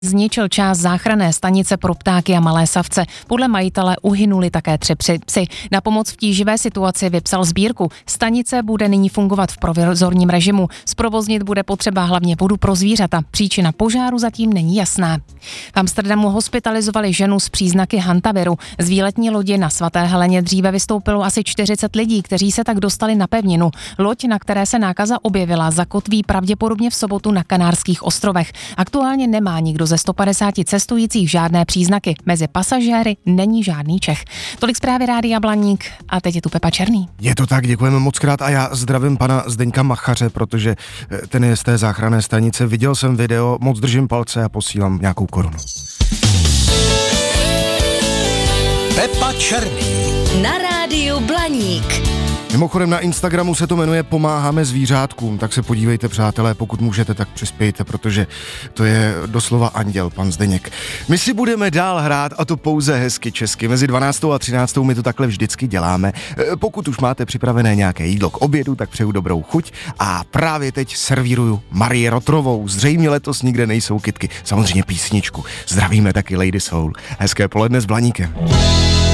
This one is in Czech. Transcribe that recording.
Zničil část záchranné stanice pro ptáky a malé savce. Podle majitele uhynuli také 3 psy. Na pomoc v tíživé situaci vypsal sbírku. Stanice bude nyní fungovat v provizorním režimu. Zprovoznit bude potřeba hlavně vodu pro zvířata. Příčina požáru zatím není jasná. V Amsterdamu hospitalizovali ženu s příznaky hantaviru. Z výletní lodi na Svaté Heleně dříve vystoupilo asi 40 lidí, kteří se tak dostali na pevninu. Loď, na které se nákaza objevila, zakotví pravděpodobně v sobotu na Kanárských ostrovech. Aktuálně nemá nikdo ze 150 cestujících žádné příznaky. Mezi pasažéry není žádný Čech. Tolik zprávy Rádia Blaník a teď je tu Pepa Černý. Je to tak, děkujeme moc krát a já zdravím pana Zdeňka Machaře, protože ten je z té záchranné stanice. Viděl jsem video, moc držím palce a posílám nějakou korunu. Pepa Černý na Rádiu Blaník. Mimochodem na Instagramu se to jmenuje Pomáháme zvířátkům, tak se podívejte, přátelé, pokud můžete, tak přispějte, protože to je doslova anděl, pan Zdeněk. My si budeme dál hrát, a to pouze hezky česky. Mezi 12. a 13. my to takhle vždycky děláme. Pokud už máte připravené nějaké jídlo k obědu, tak přeju dobrou chuť a právě teď servíruju Marii Rotrovou. Zřejmě letos nikde nejsou kytky, samozřejmě písničku. Zdravíme taky Lady Soul. Hezké poledne s Blaníkem.